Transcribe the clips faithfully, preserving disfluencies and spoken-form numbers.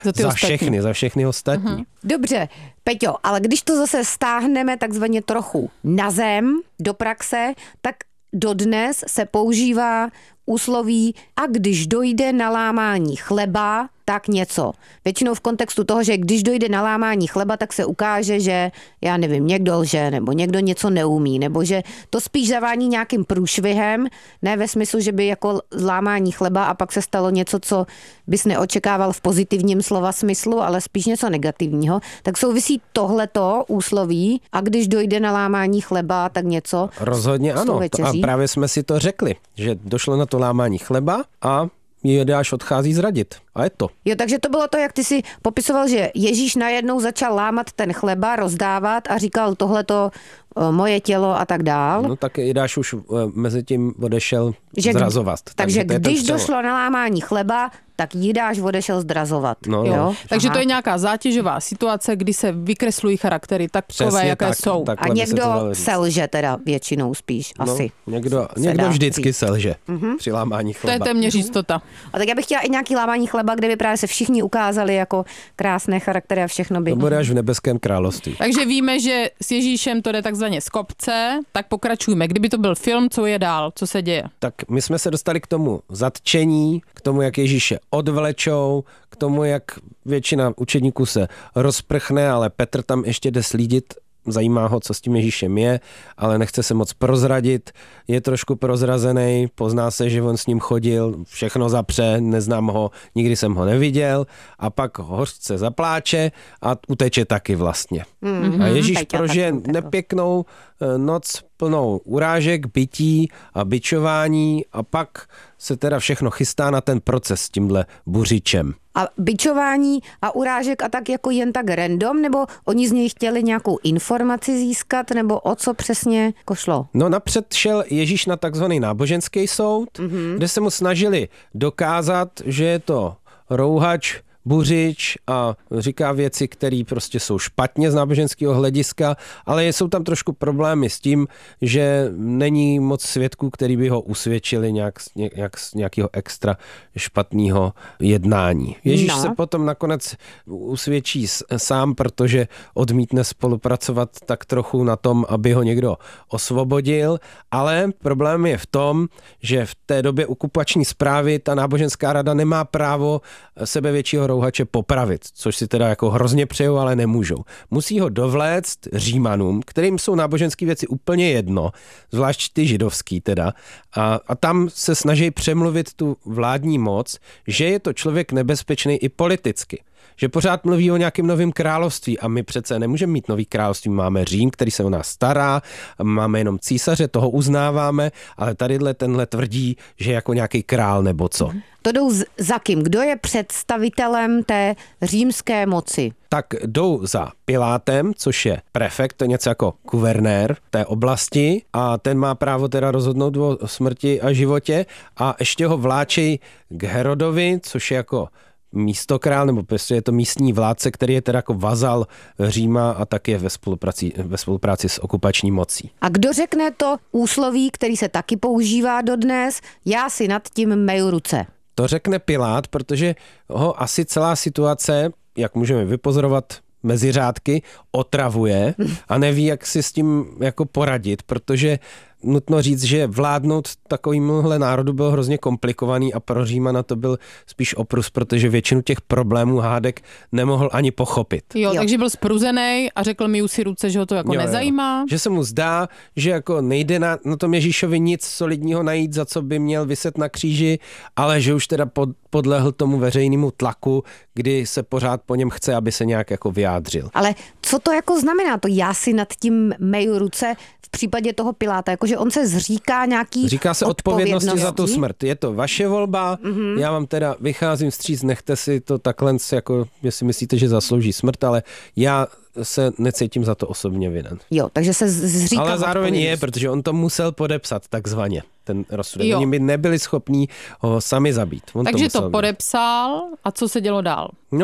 za, ty za ostatní. všechny, za všechny ostatní. Uh-huh. Dobře, Peťo, ale když to zase stáhneme takzvaně trochu na zem, do praxe, tak dodnes se používá úsloví a když dojde na lámání chleba, tak něco. Většinou v kontextu toho, že když dojde na lámání chleba, tak se ukáže, že já nevím, někdo lže, nebo někdo něco neumí, nebo že to spíš zavání nějakým průšvihem, ne ve smyslu, že by jako lámání chleba a pak se stalo něco, co bys neočekával v pozitivním slova smyslu, ale spíš něco negativního. Tak souvisí tohleto úsloví a když dojde na lámání chleba, tak něco. Rozhodně ano. A právě jsme si to řekli, že došlo na to lámání chleba a Judáš odchází zradit. A je to. Jo, takže to bylo to, jak ty si popisoval, že Ježíš najednou začal lámat ten chleba, rozdávat a říkal tohleto moje tělo a tak dál. No tak Judáš už mezi tím odešel že, zrazovat. Takže, takže když došlo na lámání chleba, tak Judáš odešel zdrazovat. No, jo? no. Takže to je nějaká zátěžová situace, kdy se vykreslují charaktery takové, Přesně jaké tak, jsou. A někdo selže teda většinou spíš, no, asi. Někdo, někdo vždycky říct. selže mm-hmm. při lámání chleba. To je téměř jistota. A tak já bych chtěla i nějaký lámání chleba, kde by právě se všichni ukázali jako krásné charaktery a všechno by. To bude až v nebeském království. Takže víme, že s Ježíšem to jde takzvaně z kopce, tak pokračujme. Kdyby to byl film, co je dál, co se děje? Tak my jsme se dostali k tomu zatčení, k tomu, jak Ježíše odvlečou, k tomu, jak většina učedníků se rozprchne, ale Petr tam ještě jde slídit. Zajímá ho, co s tím Ježíšem je, ale nechce se moc prozradit. Je trošku prozrazený, pozná se, že on s ním chodil, všechno zapře, neznám ho, nikdy jsem ho neviděl a pak hořce zapláče a uteče taky vlastně. Mm-hmm. A Ježíš Peťa prožije nepěknou noc plnou urážek, bytí a bičování a pak se teda všechno chystá na ten proces s tímhle buřičem. A bičování a urážek a tak jako jen tak random, nebo oni z něj chtěli nějakou informaci získat, nebo o co přesně šlo? No napřed šel Ježíš na takzvaný náboženský soud, mm-hmm. kde se mu snažili dokázat, že je to rouhač, buřič a říká věci, které prostě jsou špatně z náboženského hlediska, ale jsou tam trošku problémy s tím, že není moc svědků, který by ho usvědčili nějak, nějak z nějakého extra špatného jednání. Ježíš no. se potom nakonec usvědčí sám, protože odmítne spolupracovat tak trochu na tom, aby ho někdo osvobodil, ale problém je v tom, že v té době okupační správy ta náboženská rada nemá právo sebevětšího rouhače popravit, což si teda jako hrozně přejou, ale nemůžou. Musí ho dovléct Římanům, kterým jsou náboženské věci úplně jedno, zvlášť ty židovský teda, a, a tam se snaží přemluvit tu vládní moc, že je to člověk nebezpečný i politicky. Že pořád mluví o nějakém novém království a my přece nemůžeme mít nový království. Máme Řím, který se o nás stará, máme jenom císaře, toho uznáváme, ale tadyhle tenhle tvrdí, že jako nějaký král nebo co. To jdou za kým? Kdo je představitelem té římské moci? Tak jdou za Pilátem, což je prefekt, to je něco jako guvernér té oblasti a ten má právo teda rozhodnout o smrti a životě a ještě ho vláčej k Herodovi, což je jako místokrál, nebo prostě je to místní vládce, který je teda jako vazal Říma a tak je ve spolupráci, ve spolupráci s okupační mocí. A kdo řekne to úsloví, který se taky používá dodnes, já si nad tím meju ruce? To řekne Pilát, protože ho asi celá situace, jak můžeme vypozorovat mezi řádky, otravuje a neví, jak si s tím jako poradit, protože nutno říct, že vládnout takovýmhle národu bylo hrozně komplikovaný a pro Římana to byl spíš oprus, protože většinu těch problémů hádek nemohl ani pochopit. Jo, jo. Takže byl spruzenej a řekl mi si ruce, že ho to jako jo, nezajímá. Jo. Že se mu zdá, že jako nejde na, na tom Ježíšovi nic solidního najít, za co by měl viset na kříži, ale že už teda pod, podlehl tomu veřejnému tlaku, kdy se pořád po něm chce, aby se nějak jako vyjádřil. Ale co to jako znamená to já si nad tím meju ruce v případě toho Piláta? Jakože on se zříká nějaký Říká se odpovědnosti, odpovědnosti za tu smrt. Je to vaše volba, mm-hmm. já vám teda vycházím vstříc, nechte si to takhle, jako jestli myslíte, že zaslouží smrt, ale já se necítím za to osobně vinen. Jo, takže se zříká. Ale zároveň je, protože on to musel podepsat takzvaně, ten rozsudek. Oni by nebyli schopní ho sami zabít. On takže to, to podepsal a co se dělo dál? No,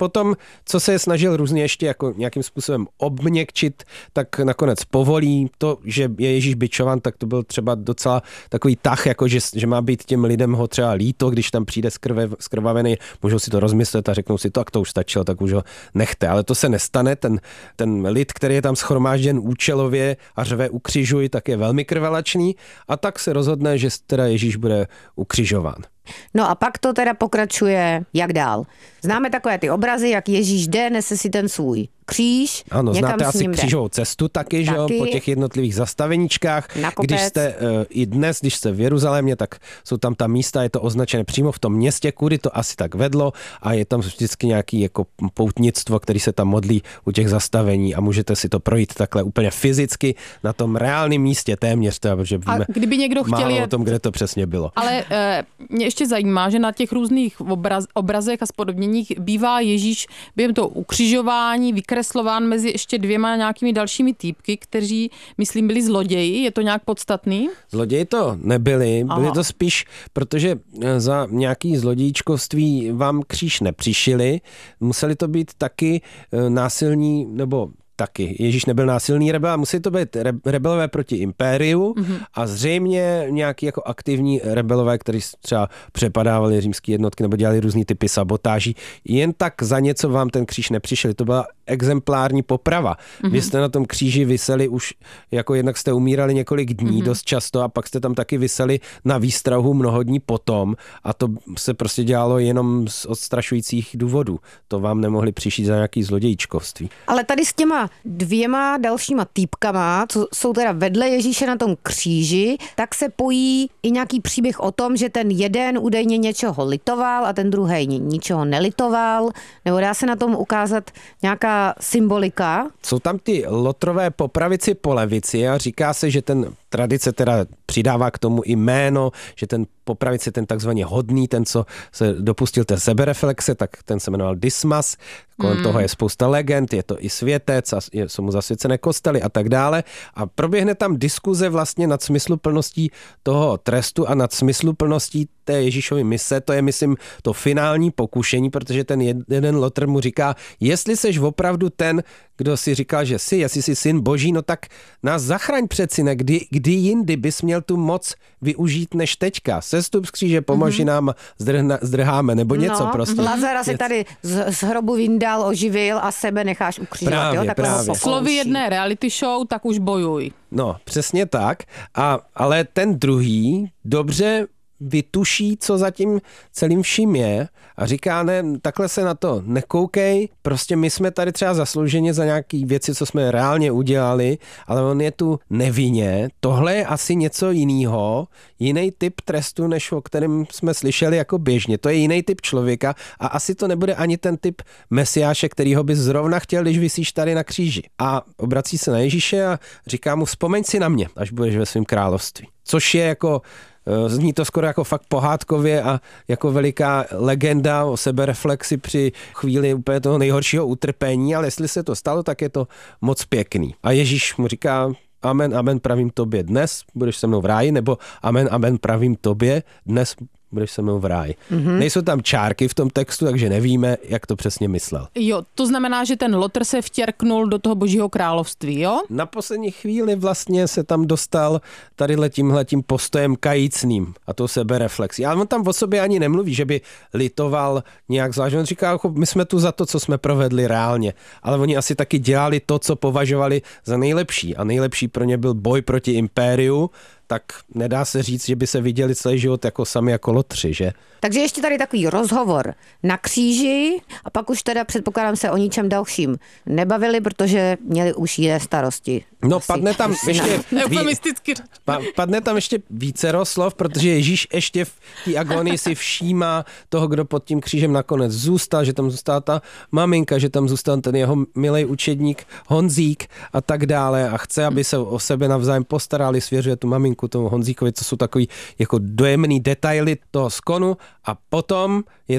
potom, co se je snažil různě ještě jako nějakým způsobem obměkčit, tak nakonec povolí. To, že je Ježíš bičovan, tak to byl třeba docela takový tah, jako že, že má být těm lidem ho třeba líto, když tam přijde skrve, skrvavený, můžou si to rozmyslet a řeknou si, tak to už stačilo, tak už ho nechte. Ale to se nestane, ten, ten lid, který je tam shromážděn účelově a řve ukřižuj, tak je velmi krvelačný a tak se rozhodne, že teda Ježíš bude ukřižován. No a pak to teda pokračuje jak dál. Známe takové ty obrazy, jak Ježíš jde, nese si ten svůj kříž. Ano, znáte asi křížovou cestu taky, taky, že jo, po těch jednotlivých zastaveníčkách. Když jste uh, i dnes, když jste v Jeruzalémě, tak jsou tam ta místa, je to označené přímo v tom městě, kudy to asi tak vedlo a je tam vždycky nějaký jako poutnictvo, který se tam modlí u těch zastavení a můžete si to projít takhle úplně fyzicky na tom reálném místě téměř, teda, protože víme a kdyby někdo chtěl málo jet... o tom, kde to přesně bylo. Ale e, mě ještě zajímá, že na těch různých obraz, obrazech a spodobněních bývá Ježíš během toho ukřižování vykreslován mezi ještě dvěma nějakými dalšími týpky, kteří, myslím, byli zloději. Je to nějak podstatný? Zloději to nebyli, byli Aha. to spíš, protože za nějaký zlodějčkovství vám kříž nepřišili, museli to být taky násilní, nebo taky. Ježíš nebyl násilný rebel, a museli to být rebelové proti impériu mm-hmm. a zřejmě nějaký jako aktivní rebelové, kteří třeba přepadávali římské jednotky nebo dělali různý typy sabotáží. Jen tak za něco vám ten kříž nepřišel. To byla exemplární poprava. Mm-hmm. Vy jste na tom kříži viseli už, jako jednak jste umírali několik dní mm-hmm. dost často a pak jste tam taky viseli na výstrahu mnoho dní potom a to se prostě dělalo jenom z odstrašujících důvodů. To vám nemohli přišít za nějaký zlodějčkovství. Ale tady s těma dvěma dalšíma týpkama, co jsou teda vedle Ježíše na tom kříži, tak se pojí i nějaký příběh o tom, že ten jeden údajně něčeho litoval a ten druhý ničeho nelitoval, nebo dá se na tom ukázat nějaká symbolika? Jsou tam ty lotrové po pravici po levici a říká se, že ten tradice teda přidává k tomu i jméno, že ten po pravici ten takzvaně hodný, ten, co se dopustil té sebereflexe, tak ten se jmenoval Dismas. Kolem mm. toho je spousta legend, je to i světec, a jsou mu zasvěcené kostely a tak dále. A proběhne tam diskuze vlastně nad smysluplností toho trestu a nad smysluplností té Ježíšovy mise. To je, myslím, to finální pokušení, protože ten jeden lotr mu říká, jestli seš opravdu ten, kdo si říkal, že jsi, jestli jsi syn Boží, no tak nás zachraň přeci, ne? Kdy, kdy jindy bys měl tu moc využít než teďka. Sestup z kříže, pomoži mm-hmm. nám, zdrhna, zdrháme, nebo něco no, prostě. Lazara si tady z, z hrobu vyndal, oživil a sebe necháš ukřižovat. Právě, jo? Tak právě. Slovy jedné reality show, tak už bojuj. No, přesně tak. A, ale ten druhý dobře vytuší, co za tím celým vším je a říká, ne, takhle se na to nekoukej, prostě my jsme tady třeba zaslouženě za nějaký věci, co jsme reálně udělali, ale on je tu nevinně. Tohle je asi něco jiného, jiný typ trestu, než o kterém jsme slyšeli jako běžně. To je jiný typ člověka a asi to nebude ani ten typ mesiáše, kterýho bys zrovna chtěl, když visíš tady na kříži. A obrací se na Ježíše a říká mu, vzpomeň si na mě, až budeš ve svém království. Což je jako zní to skoro jako fakt pohádkově a jako veliká legenda o sebereflexi při chvíli úplně toho nejhoršího utrpení, ale jestli se to stalo, tak je to moc pěkný. A Ježíš mu říká, amen, amen, pravím tobě dnes, budeš se mnou v ráji, nebo amen, amen, pravím tobě dnes, budeš se mnou v ráji. Mm-hmm. Nejsou tam čárky v tom textu, takže nevíme, jak to přesně myslel. Jo, to znamená, že ten lotr se vtěrknul do toho Božího království, jo? Na poslední chvíli vlastně se tam dostal tadyhle tímhletím postojem kajícným a to sebereflexí. Ale on tam o sobě ani nemluví, že by litoval nějak zvlášť. On říká, my jsme tu za to, co jsme provedli reálně. Ale oni asi taky dělali to, co považovali za nejlepší. A nejlepší pro ně byl boj proti impériu, tak nedá se říct, že by se viděli celý život jako sami jako lotři, že? Takže ještě tady takový rozhovor na kříži a pak už teda předpokládám se o ničem dalším nebavili, protože měli už jiné starosti. No Asi. padne tam ještě Eufemisticky. padne tam ještě vícero slov, protože Ježíš ještě v té agonii si všímá toho, kdo pod tím křížem nakonec zůstal, že tam zůstala ta maminka, že tam zůstal ten jeho milej učedník Honzík a tak dále a chce, aby se o sebe navzájem postarali, svěřuje tu maminku tomu Honzíkovi, co jsou takový jako dojemný detaily toho skonu a potom je tam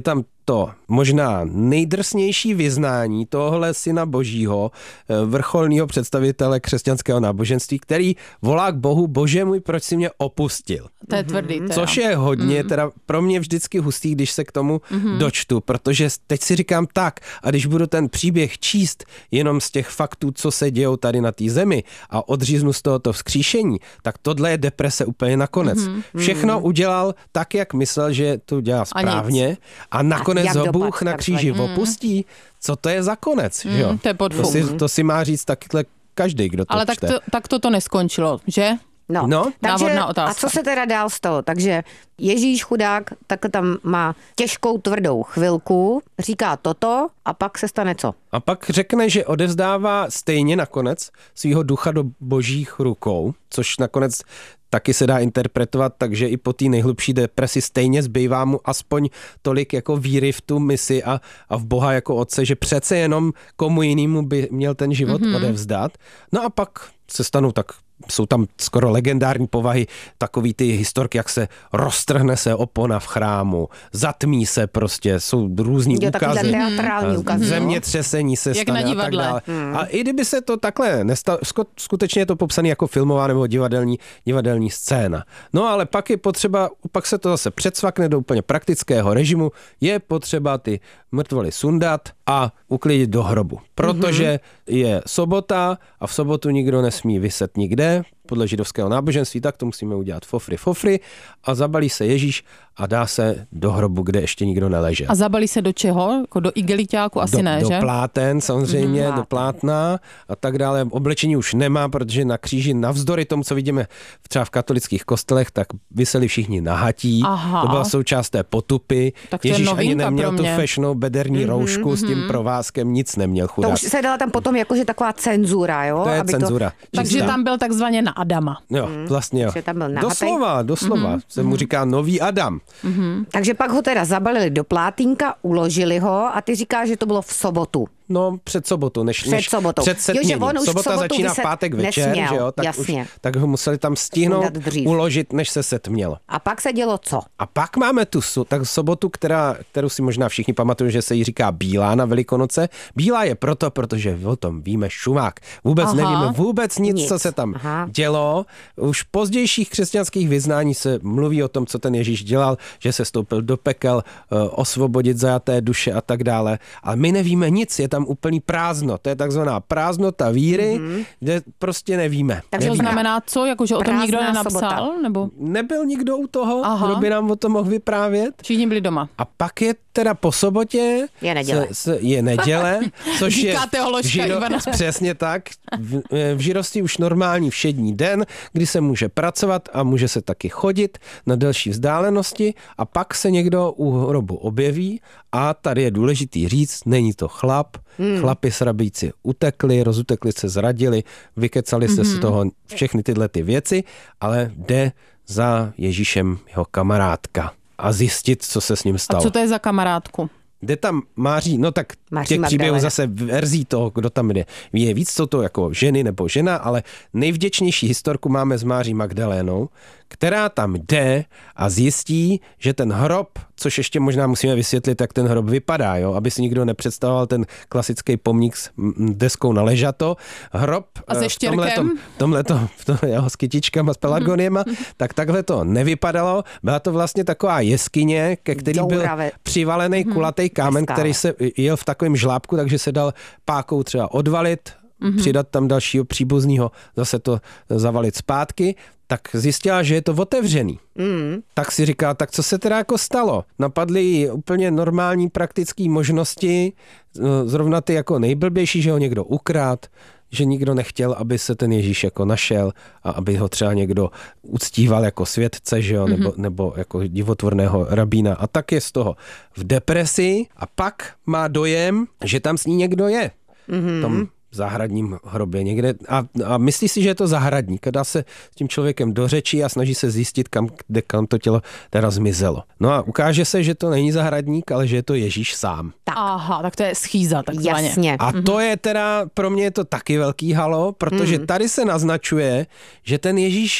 to možná nejdrsnější vyznání tohohle syna božího, vrcholného představitele křesťanského náboženství, který volá k Bohu: Bože můj, proč si mě opustil? To je tvrdý. Teda. Což je hodně, mm. teda pro mě vždycky hustý, když se k tomu mm. dočtu, protože teď si říkám tak, a když budu ten příběh číst jenom z těch faktů, co se dějou tady na té zemi a odříznu z tohoto vzkříšení, tak tohle je deprese úplně nakonec. Mm. Všechno udělal tak, jak myslel, že to dělá správně a, a nakonec ho Bůh na kříži mm. opustí. Co to je za konec? Mm, jo? To je podfuk. To si, to si má říct takhle každý, kdo to Ale tak to, tak to to neskončilo, že? No, no. Takže, otázka. A co se teda dál stalo? Takže Ježíš chudák tak tam má těžkou, tvrdou chvilku, říká toto a pak se stane co? A pak řekne, že odevzdává stejně nakonec svýho ducha do božích rukou, což nakonec taky se dá interpretovat, takže i po té nejhlubší depresi stejně zbývá mu aspoň tolik jako víry v tu misi a, a v Boha jako otce, že přece jenom komu jinému by měl ten život mm-hmm. odevzdat. No a pak se stanou tak, jsou tam skoro legendární povahy, takový ty historky, jak se roztrhne se opona v chrámu, zatmí se prostě, jsou různý jo, úkazy. Teatrální ukazy. Zemětřesení se jak stane a tak dále. Hmm. A i kdyby se to takhle nestalo, skutečně je to popsané jako filmová nebo divadelní, divadelní scéna. No ale pak je potřeba, pak se to zase předsvakne do úplně praktického režimu, je potřeba ty mrtvoly sundat a uklidit do hrobu. Protože mm-hmm. je sobota a v sobotu nikdo nesmí viset nikde, podle židovského náboženství, tak to musíme udělat fofry, fofry a zabalí se Ježíš a dá se do hrobu, kde ještě nikdo neležel. A zabalí se do čeho? Jako do igeliťáku asi do, ne, do že? Do pláten samozřejmě, mm, do plátna a tak dále. Oblečení už nemá, protože na kříži navzdory tomu, co vidíme třeba v katolických kostelech, tak viseli všichni nahatí. Aha. To byla součást té potupy. Tak Ježíš ani neměl tu fešnou bederní mm-hmm, roušku mm-hmm. s tím provázkem, nic neměl chudák. To už se dala tam potom jakože taková cenzura, jo? To je aby cenzura. To... Takže tam byl takzvaně na Adama. Jo, vlastně jo. Tam byl doslova, doslova. Mm-hmm. Se mu říká nový Adam. Mm-hmm. Takže pak ho teda zabalili do plátínka, uložili ho a ty říkáš, že to bylo v sobotu. No, před sobotu, než, před, než sobotou. před setměním. Jo, Sobota začíná v pátek večer, nesměl, že jo, tak, jasně. už, tak ho museli tam stihnout, uložit, než se setmělo. A pak se dělo co? A pak máme tu tak sobotu, která, kterou si možná všichni pamatují, že se jí říká bílá na Velikonoce. Bílá je proto, protože o tom víme šumák. Vůbec Aha. nevíme vůbec nic, nic, co se tam Aha. dělo. Už v pozdějších křesťanských vyznání se mluví o tom, co ten Ježíš dělal, že se stoupil do pekel, osvobodit zajaté duše a tak dále. Ale my nevíme nic, je tam úplný prázdno. To je takzvaná prázdnota víry, mm-hmm. kde prostě nevíme. Takže to znamená co? Jako, že o tom nikdo nenapsal? Nebo? Nebyl nikdo u toho, Aha. kdo by nám o tom mohl vyprávět. Všichni byli doma. A pak je teda po sobotě je neděle, se, se, je neděle což je v žiro, přesně tak. V, v židovství už normální všední den, kdy se může pracovat a může se taky chodit na delší vzdálenosti a pak se někdo u hrobu objeví a tady je důležitý říct, není to chlap, Hmm. Chlapi s rabíci utekli, rozutekli se, zradili, vykecali se mm-hmm. z toho všechny tyhle ty věci, ale jde za Ježíšem jeho kamarádka a zjistit, co se s ním stalo. A co to je za kamarádku? Jde tam Máří, no tak Máří těch příběhů zase verzí toho, kdo tam jde. Je víc, co to jako ženy nebo žena, ale nejvděčnější historku máme s Máří Magdalénou, která tam jde a zjistí, že ten hrob, což ještě možná musíme vysvětlit, jak ten hrob vypadá, jo? Aby si nikdo nepředstavoval ten klasický pomník s deskou na ležato. Hrob a se štěrkem? V tomhletom, v tomhle, jo, s kytičkama, s pelargoniema, tak takhle to nevypadalo. Byla to vlastně taková jeskyně, ke který byl přivalený kulatý kámen, který se jel v takovém žlábku, takže se dal pákou třeba odvalit, mm-hmm. přidat tam dalšího příbuzného, zase to zavalit zpátky, tak zjistila, že je to otevřený. Mm. Tak si říká, tak co se teda jako stalo? Napadly jí úplně normální praktické možnosti, zrovna ty jako nejblbější, že ho někdo ukrát, že nikdo nechtěl, aby se ten Ježíš jako našel a aby ho třeba někdo uctíval jako světce, že jo, mm-hmm. nebo, nebo jako divotvorného rabína. A tak je z toho v depresi a pak má dojem, že tam s ní někdo je. Mm-hmm. Tom zahradním hrobě někde a, a myslí si, že je to zahradník. Dá se s tím člověkem do řeči a snaží se zjistit, kam, kde, kam to tělo teda zmizelo. No a ukáže se, že to není zahradník, ale že je to Ježíš sám. Tak. Aha, tak to je schýza takzvaně. Jasně. A to je teda, pro mě je to taky velký halo, protože mm. tady se naznačuje, že ten Ježíš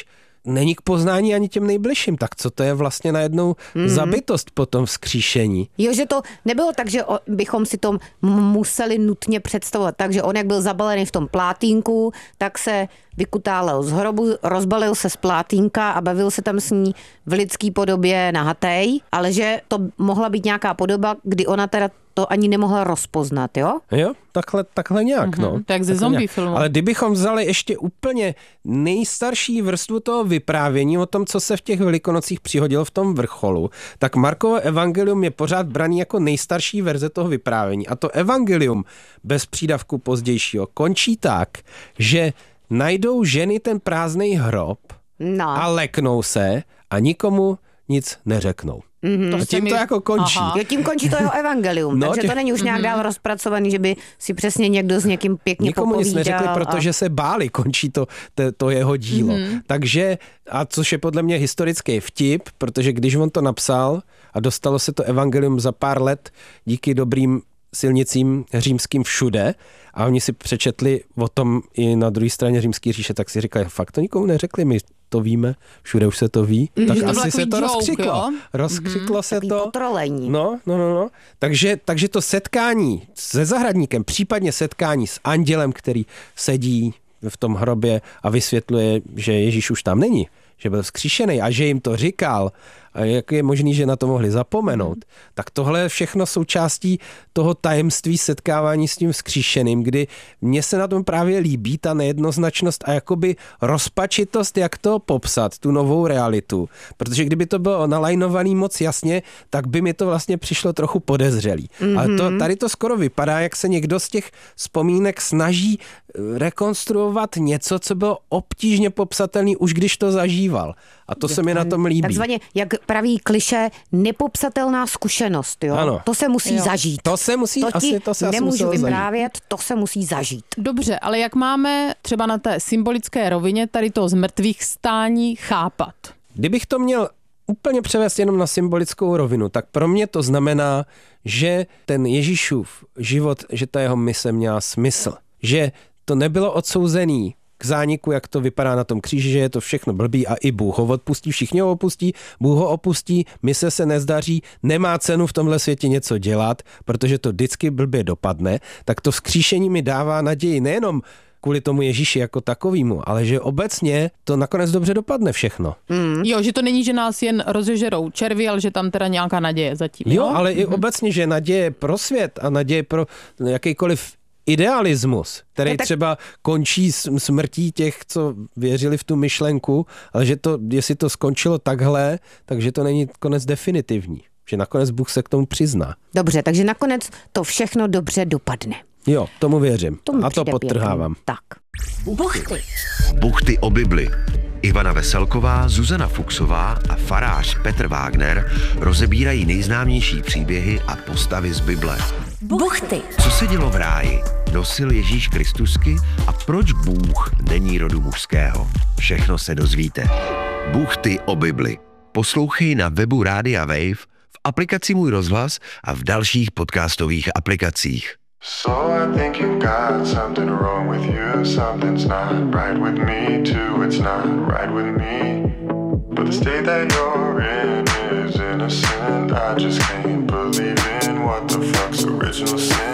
není k poznání ani těm nejbližším. Tak co to je vlastně najednou mm. za bytost po tom vzkříšení? Jo, že to nebylo tak, že bychom si to museli nutně představovat. Takže on, jak byl zabalený v tom plátínku, tak se vykutálel z hrobu, rozbalil se z plátínka a bavil se tam s ní v lidský podobě nahatej, ale že to mohla být nějaká podoba, kdy ona teda to ani nemohla rozpoznat, jo? Jo, takhle, takhle nějak, mm-hmm, no. Tak ze zombie filmu. Ale kdybychom vzali ještě úplně nejstarší vrstvu toho vyprávění o tom, co se v těch Velikonocích přihodilo v tom vrcholu, tak Markovo evangelium je pořád braný jako nejstarší verze toho vyprávění. A to evangelium bez přídavku pozdějšího končí tak, že najdou ženy ten prázdný hrob no. a leknou se a nikomu nic neřeknou. Mm-hmm. A tím to jako končí. Aha. Jo, tím končí to jeho evangelium, no, takže tě... to není už nějak dál rozpracovaný, že by si přesně někdo s někým pěkně nikomu popovídal. Nikomu nic neřekli, a... protože se báli, končí to, to, to jeho dílo. Mm-hmm. Takže, a což je podle mě historický vtip, protože když on to napsal a dostalo se to evangelium za pár let díky dobrým silnicím římským všude a oni si přečetli o tom i na druhé straně římské říše, tak si říkali, fakt to nikomu neřekli, my to víme, všude už se to ví, mm, tak asi se to joke, rozkřiklo. Jo? Rozkřiklo mm, se to. Potrolení. No, no, no, no. Takže, takže to setkání se zahradníkem, případně setkání s andělem, který sedí v tom hrobě a vysvětluje, že Ježíš už tam není, že byl vzkříšený a že jim to říkal, a jak je možný, že na to mohli zapomenout, tak tohle je všechno součástí toho tajemství setkávání s tím vzkříšeným, kdy mně se na tom právě líbí ta nejednoznačnost a jakoby rozpačitost, jak to popsat, tu novou realitu. Protože kdyby to bylo nalajnovaný moc jasně, tak by mi to vlastně přišlo trochu podezřelý. Mm-hmm. Ale to, tady to skoro vypadá, jak se někdo z těch vzpomínek snaží rekonstruovat něco, co bylo obtížně popsatelný, už když to zažíval. A to je se mi na tom líbí. Takzvaně, jak praví klišé, nepopsatelná zkušenost. Jo? Ano. To se musí jo. zažít. To se musí, to asi, to se nemůžu asi vyprávět, zažít. To se musí zažít. Dobře, ale jak máme třeba na té symbolické rovině tady to z mrtvých stání chápat? Kdybych to měl úplně převést jenom na symbolickou rovinu, tak pro mě to znamená, že ten Ježíšův život, že ta jeho mise měla smysl. Že to nebylo odsouzený k zániku, jak to vypadá na tom kříži, že je to všechno blbý a i Bůh ho odpustí, všichni ho opustí, Bůh ho opustí, mise se nezdaří, nemá cenu v tomhle světě něco dělat, protože to vždycky blbě dopadne, tak to vzkříšení mi dává naději nejenom kvůli tomu Ježíši jako takovýmu, ale že obecně to nakonec dobře dopadne všechno. Mm. Jo, že to není, že nás jen rozežerou červy, ale že tam teda nějaká naděje zatím. Jo, ale mm. i obecně, že naděje pro svět a naděje pro jakýkoliv idealismus, který no tak... třeba končí smrtí těch, co věřili v tu myšlenku, ale že to, jestli to skončilo takhle, takže to není konec definitivní. Že nakonec Bůh se k tomu přizná. Dobře, takže nakonec to všechno dobře dopadne. Jo, tomu věřím. Tomu a to podtrhávám. Tak. Buchty. Buchty o Bibli. Ivana Veselková, Zuzana Fuchsová a farář Petr Wagner rozebírají nejznámější příběhy a postavy z Bible. Buchty. Co se dělo v ráji? Nosil Ježíš Kristusky a proč Bůh není rodu mužského? Všechno se dozvíte. Buchty o Bibli. Poslouchej na webu Rádia Wave, v aplikaci Můj rozhlas a v dalších podcastových aplikacích. So I think you've got something wrong with you. Something's not right with me too. It's not right with me. But the state that you're in is innocent. I just can't believe in what the fuck's original sin.